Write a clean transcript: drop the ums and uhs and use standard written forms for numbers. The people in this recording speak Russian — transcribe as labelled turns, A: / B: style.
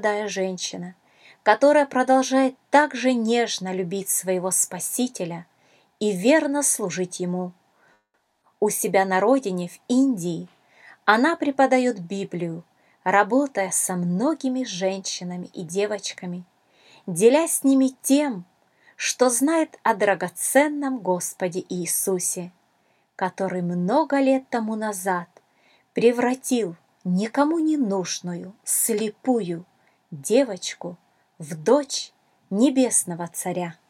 A: молодая женщина, которая продолжает так же нежно любить своего Спасителя и верно служить Ему. У себя на родине, в Индии, она преподает Библию, работая со многими женщинами и девочками, делясь с ними тем, что знает о драгоценном Господе Иисусе, который много лет тому назад превратил никому не нужную, слепую девочку в дочь небесного царя.